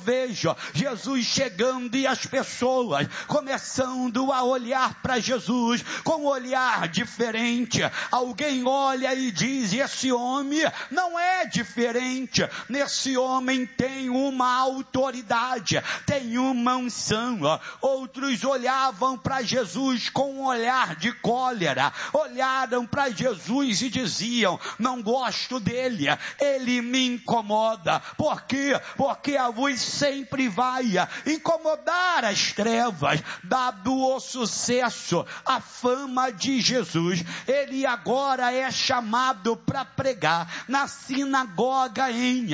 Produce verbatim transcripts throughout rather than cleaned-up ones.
vejo Jesus chegando e as pessoas começando a olhar para Jesus com um olhar diferente. Alguém olha e diz: esse homem não é diferente, nesse homem tem uma autoridade, tem uma unção. Outros olhavam para Jesus com um olhar de cólera, olharam para Jesus e diziam: não gosto dele, ele me incomoda. Por quê? Porque a luz sempre vai incomodar as trevas. Dado o sucesso, a fama de Jesus, ele agora é chamado para pregar na sinagoga em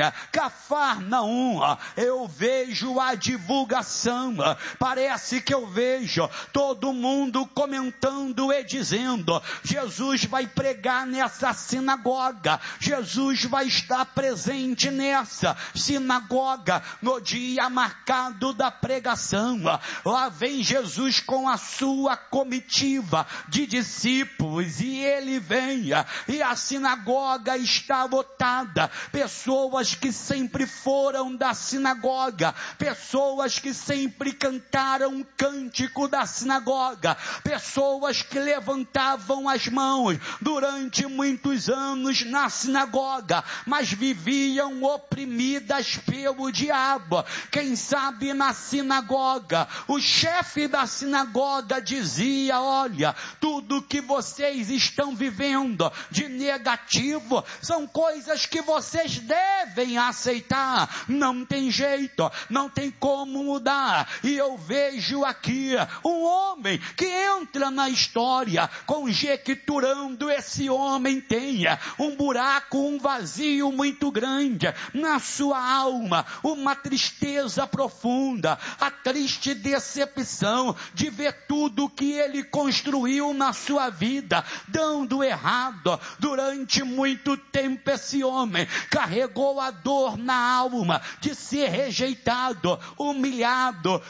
Cafarnaum. Eu vejo a divulgação, parece que eu vejo todo mundo comentando e dizendo: Jesus vai pregar nessa sinagoga, Jesus vai estar presente nessa sinagoga no dia marcado da pregação. Lá vem Jesus com a sua comitiva de discípulos e ele vem e a sinagoga está lotada, pessoas que sempre foram da sinagoga, pessoas que sempre cantaram um cântico da sinagoga, pessoas que levantavam as mãos durante muitos anos na sinagoga, mas viviam oprimidas pelo diabo. Quem sabe na sinagoga, o chefe da sinagoga dizia: olha, tudo que vocês estão vivendo de negativo são coisas que vocês devem aceitar, não tem jeito, não tem como mudar. E eu vejo aqui um homem que entra na história conjecturando: esse homem tem um buraco, um vazio muito grande na sua alma, uma tristeza profunda, a triste decepção de ver tudo que ele construiu na sua vida dando errado. Durante muito tempo esse homem carregou a dor na alma de ser rejeitado, humilhado,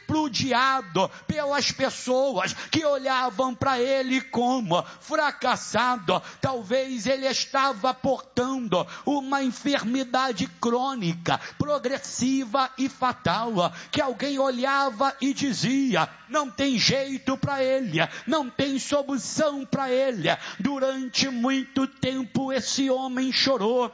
tripudiado pelas pessoas que olhavam para ele como fracassado. Talvez ele estava portando uma enfermidade crônica, progressiva e fatal, que alguém olhava e dizia: não tem jeito para ele, não tem solução para ele. Durante muito tempo esse homem chorou.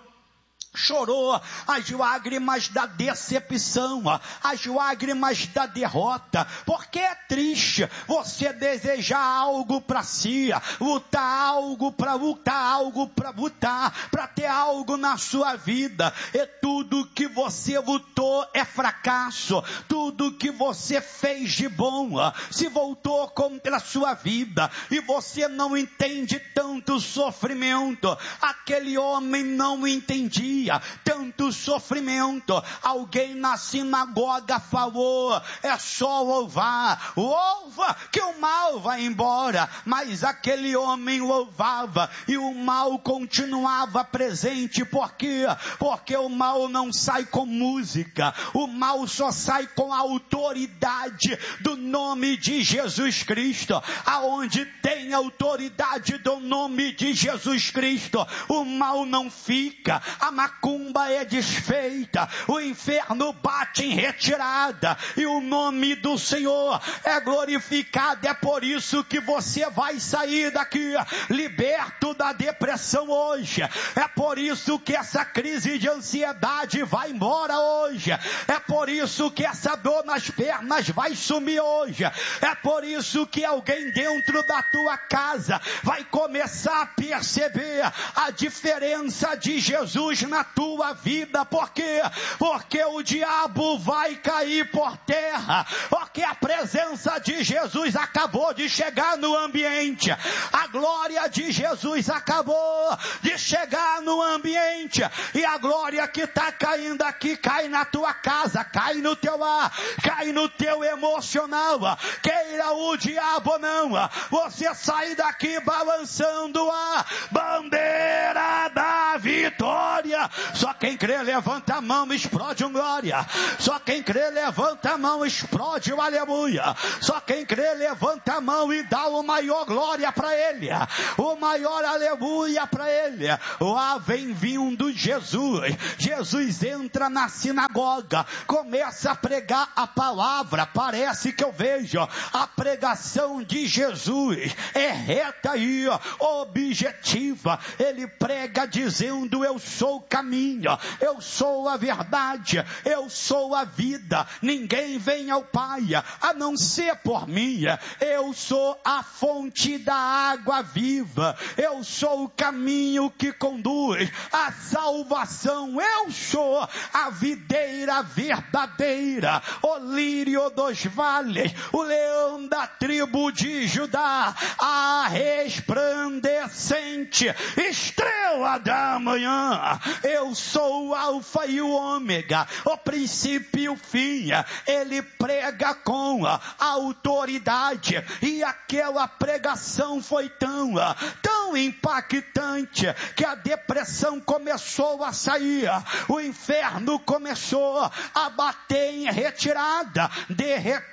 Chorou as lágrimas da decepção, as lágrimas da derrota, porque é triste você desejar algo para si, lutar algo para lutar, algo para lutar, para ter algo na sua vida, e tudo que você lutou é fracasso, tudo que você fez de bom se voltou contra a sua vida, e você não entende tanto sofrimento. Aquele homem não entendia tanto sofrimento. Alguém na sinagoga falou: é só louvar, louva que o mal vai embora. Mas aquele homem louvava e o mal continuava presente. Por quê? Porque o mal não sai com música, o mal só sai com a autoridade do nome de Jesus Cristo. Aonde tem autoridade do nome de Jesus Cristo, o mal não fica, a macumba é desfeita, o inferno bate em retirada e o nome do Senhor é glorificado. É por isso que você vai sair daqui liberto da depressão hoje. É por isso que essa crise de ansiedade vai embora hoje. É por isso que essa dor nas pernas vai sumir hoje. É por isso que alguém dentro da tua casa vai começar a perceber a diferença de Jesus na tua vida. Por quê? Porque o diabo vai cair por terra, porque a presença de Jesus acabou de chegar no ambiente, a glória de Jesus acabou de chegar no ambiente, e a glória que está caindo aqui cai na tua casa, cai no teu lar, cai no teu emocional. Queira o diabo não, você sai daqui balançando a bandeira da vitória. Só quem crê, levanta a mão, explode um glória. Só quem crê, levanta a mão, explode um aleluia. Só quem crê, levanta a mão e dá o maior glória para ele, o maior aleluia para ele. Lá vem vindo Jesus. Jesus entra na sinagoga, começa a pregar a palavra. Parece que eu vejo a pregação de Jesus é reta e objetiva. Ele prega dizendo: eu sou o caminho, eu sou a verdade, eu sou a vida. Ninguém vem ao Pai a não ser por mim. Eu sou a fonte da água viva, eu sou o caminho que conduz à salvação. Eu sou a videira verdadeira, o lírio dos vales, o leão da tribo de Judá, a resplandecente estrela da manhã. Eu sou o alfa e o ômega, o princípio e o fim. Ele prega com a autoridade, e aquela pregação foi tão, tão impactante que a depressão começou a sair, o inferno começou a bater em retirada. De repente